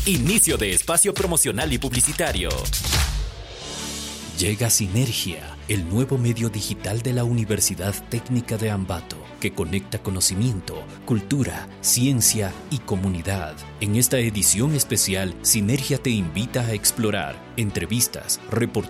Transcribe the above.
Inicio de espacio promocional y publicitario. Llega Sinergia, el nuevo medio digital de la Universidad Técnica de Ambato, que conecta conocimiento, cultura, ciencia y comunidad. En esta edición especial, Sinergia te invita a explorar entrevistas, reportajes,